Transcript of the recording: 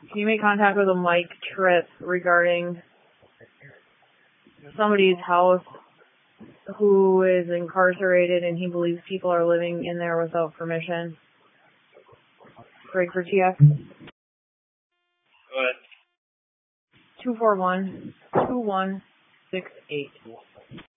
Can you make contact with a Mike Tripp regarding somebody's house who is incarcerated and he believes people are living in there without permission? Greg for TF. Go ahead. 241-2168.